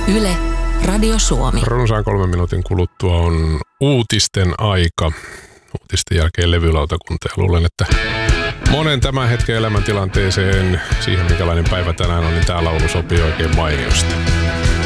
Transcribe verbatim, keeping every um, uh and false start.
Yle, Radio Suomi. Runsaan kolmen minuutin kuluttua on uutisten aika. Uutisten jälkeen levylautakunta ja luulen, että monen tämän hetken elämäntilanteeseen, siihen minkälainen päivä tänään on, niin tämä laulu sopii oikein mainiosti.